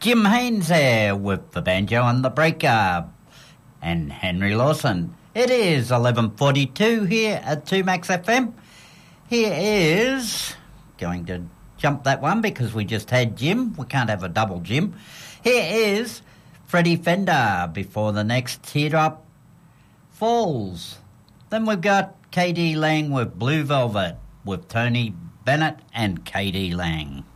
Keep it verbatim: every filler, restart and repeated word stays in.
Jim Haynes there with the banjo and the breaker, and Henry Lawson. It is eleven forty-two here at two Max F M. Here is, going to jump that one because we just had Jim. We can't have a double Jim. Here is Freddie Fender before the next Teardrop Falls. Then we've got K D Lang with Blue Velvet with Tony Bennett and K D Lang.